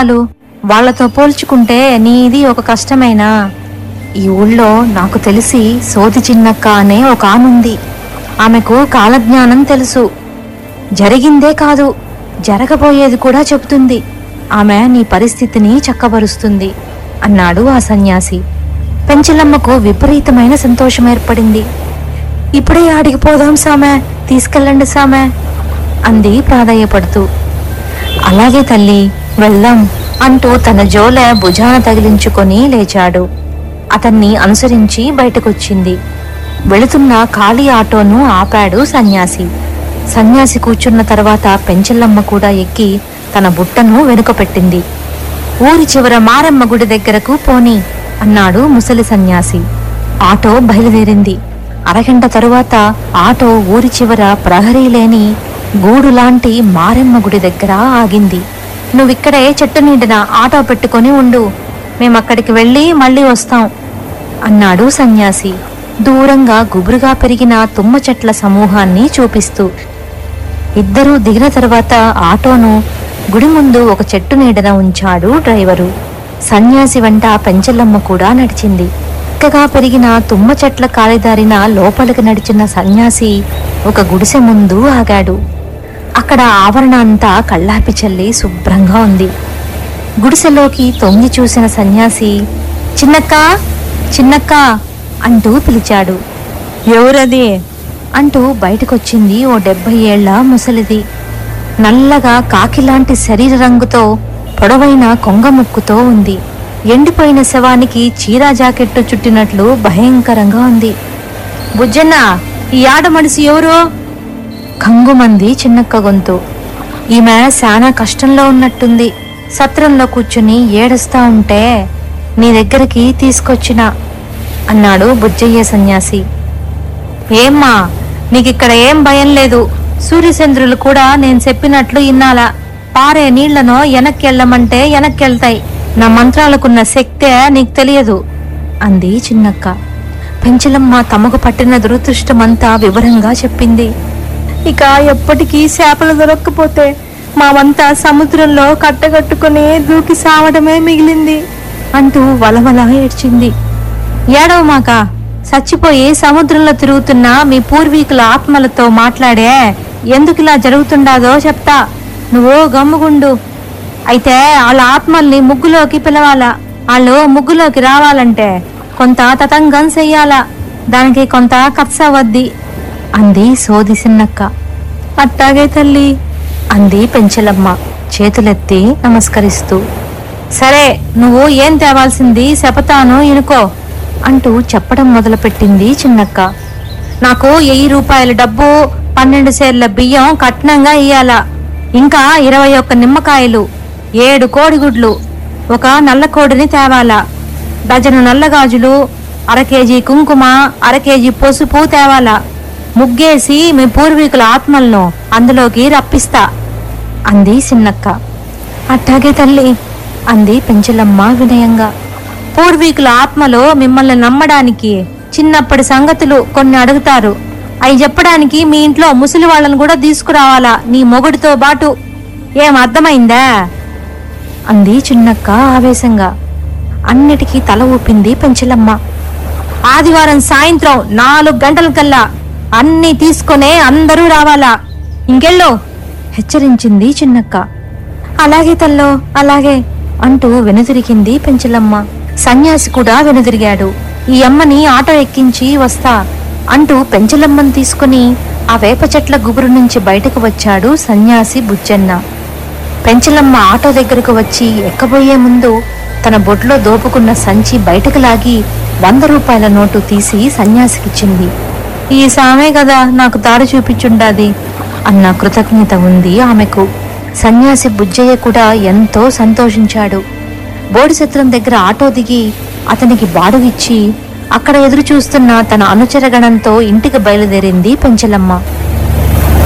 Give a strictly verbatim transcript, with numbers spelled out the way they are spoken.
కష్టాలు, వాళ్లతో పోల్చుకుంటే నీది ఒక కష్టమేనా? ఈ ఊళ్ళో నాకు తెలిసి సోది చిన్నక్క అనే ఒక ఆనుంది. ఆమెకు కాలజ్ఞానం తెలుసు. జరిగిందే కాదు, జరగబోయేది కూడా చెబుతుంది. ఆమె నీ పరిస్థితిని చక్కబరుస్తుంది అన్నాడు ఆ సన్యాసి. పెంచలమ్మకు విపరీతమైన సంతోషం ఏర్పడింది. ఇప్పుడే ఆడికి పోదాం సామె, తీసుకెళ్ళండి సామె అంది ప్రాధాయపడుతూ. అలాగే తల్లి, వెళ్దాం అంటూ తన జోలె భుజాన తగిలించుకొని లేచాడు. అతన్ని అనుసరించి బయటకొచ్చింది. వెళుతున్న ఖాళీ ఆటోను ఆపాడు సన్యాసి. సన్యాసి కూర్చున్న తర్వాత పెంచలమ్మ కూడా ఎక్కి తన బుట్టను వెనుక పెట్టింది. ఊరి చివర మారమ్మ గుడి దగ్గరకు పోని అన్నాడు ముసలి సన్యాసి. ఆటో బయలుదేరింది. అరగంట తరువాత ఆటో ఊరి చివర ప్రహరీ లేని గూడు లాంటి మారమ్మ గుడి దగ్గర ఆగింది. నువ్విక్కడే చెట్టు నీడిన ఆటో పెట్టుకొని ఉండు, మేమక్కడికి వెళ్ళి మళ్ళీ వస్తాం అన్నాడు సన్యాసి దూరంగా గుబురుగా పెరిగిన తుమ్మ చెట్ల సమూహాన్ని చూపిస్తూ. ఇద్దరూ దిగిన తర్వాత ఆటోను గుడి ముందు ఒక చెట్టు నీడన ఉంచాడు డ్రైవరు. సన్యాసి వెంట పెంచలమ్మ కూడా నడిచింది. చక్కగా పెరిగిన తుమ్మ చెట్ల కాలిదారిన లోపలికి నడిచిన సన్యాసి ఒక గుడిసె ముందు ఆగాడు. అక్కడ ఆవరణ అంతా కళ్ళాపి చల్లి శుభ్రంగా ఉంది. గుడిసెలోకి తొంగి చూసిన సన్యాసి చిన్నక్క చిన్నక్క అంటూ పిలిచాడు. ఎవరది అంటూ బయటకొచ్చింది ఓ డెబ్బై ఏళ్ల ముసలిది. నల్లగా కాకిలాంటి శరీర రంగుతో పొడవైన కొంగ ముక్కుతో ఉంది. ఎండిపోయిన శవానికి చీరా జాకెట్టు చుట్టినట్లు భయంకరంగా ఉంది. బుజ్జన్న, ఈ ఆడ మనిషి ఎవరో? కంగుమంది చిన్నక్క గొంతు. ఈమె శానా కష్టంలో ఉన్నట్టుంది. సత్రంలో కూర్చుని ఏడుస్తా ఉంటే నీ దగ్గరికి తీసుకొచ్చిన అన్నాడు బుజ్జయ్య సన్యాసి. ఏమ్మా, నీకిక్కడ ఏం భయం లేదు. సూర్యచంద్రులు కూడా నేను చెప్పినట్లు ఇన్నాలా. పారే నీళ్లను వెనక్కెళ్ళమంటే వెనక్కెళ్తాయి. నా మంత్రాలకున్న శక్తే నీకు తెలియదు అంది చిన్నక్క. పెంచలమ్మ తమకు పట్టిన దురదృష్టమంతా వివరంగా చెప్పింది. ఇక ఎప్పటికీ చేపలు దొరక్కపోతే మావంతా సముద్రంలో కట్టగట్టుకుని దూకి సావడమే మిగిలింది అంటూ వలవల ఏడ్చింది. ఏడవమాక, చచ్చిపోయి సముద్రంలో తిరుగుతున్న మీ పూర్వీకుల ఆత్మలతో మాట్లాడే ఎందుకిలా జరుగుతుండాదో చెప్తా, నువ్వు గమ్ముగుండు. అయితే వాళ్ళ ఆత్మల్ని ముగ్గులోకి పిలవాలా. వాళ్ళు ముగ్గులోకి రావాలంటే కొంత తతంగం చెయ్యాలా. దానికి కొంత ఖర్చు అవద్ది అంది సోది చిన్నక్క. అట్టాగే తల్లి అంది పెంచలమ్మ చేతులెత్తి నమస్కరిస్తూ. సరే, నువ్వు ఏం తేవాల్సింది చెపతాను ఇనుకో అంటూ చెప్పడం మొదలుపెట్టింది చిన్నక్క. నాకు వెయ్యి రూపాయల డబ్బు, పన్నెండు సేర్ల బియ్యం కట్నంగా ఇయ్యాలా. ఇంకా ఇరవై ఒక్క నిమ్మకాయలు, ఏడు కోడిగుడ్లు, ఒక నల్ల కోడిని తేవాలా. డజను నల్లగాజులు, అర కేజీ కుంకుమ, అర కేజీ పసుపు తేవాలా. ముగ్గేసి మీ పూర్వీకుల ఆత్మలను అందులోకి రప్పిస్తా అంది చిన్నక్క. అట్టాగే తల్లి అంది పెంచలమ్మ వినయంగా. పూర్వీకుల ఆత్మలో మిమ్మల్ని నమ్మడానికి చిన్నప్పటి సంగతులు కొన్ని అడుగుతారు. అవి చెప్పడానికి మీ ఇంట్లో ముసలి వాళ్ళను కూడా తీసుకురావాలా, నీ మొగుడితో బాటు. ఏం అర్థమైందా అంది చిన్నక్క ఆవేశంగా. అన్నిటికీ తల ఊపింది పెంచలమ్మ. ఆదివారం సాయంత్రం నాలుగు గంటల కల్లా అన్నీ తీసుకునే అందరూ రావాలా. ఇంకెళ్ళు హెచ్చరించింది చిన్నక్క. అలాగే తల్లో, అలాగే అంటూ వెనుదిరిగింది పెంచలమ్మ. సన్యాసి కూడా వెనుదిరిగాడు. ఈ అమ్మని ఆటో ఎక్కించి వస్తా అంటూ పెంచలమ్మను తీసుకుని ఆ వేప చెట్ల గుబురు నుంచి బయటకు వచ్చాడు సన్యాసి బుజ్జన్న. పెంచలమ్మ ఆటో దగ్గరకు వచ్చి ఎక్కబోయే ముందు తన బొడ్లో దోపుకున్న సంచి బయటకు లాగి వంద రూపాయల నోటు తీసి సన్యాసికిచ్చింది. ఈ సామే కదా నాకు దారి చూపించుండాది అన్న కృతజ్ఞత ఉంది ఆమెకు. సన్యాసి బుజ్జయ్య కూడా ఎంతో సంతోషించాడు. బోడిసత్రం దగ్గర ఆటో దిగి అతనికి బాడుగిచ్చి అక్కడ ఎదురు చూస్తున్న తన అనుచరగణంతో ఇంటికి బయలుదేరింది పెంచలమ్మ.